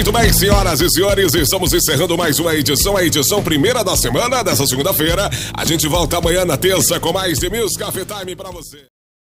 Muito bem, senhoras e senhores, estamos encerrando mais uma edição, a edição primeira da semana, dessa segunda-feira. A gente volta amanhã na terça com mais The Music Cafe Time pra você.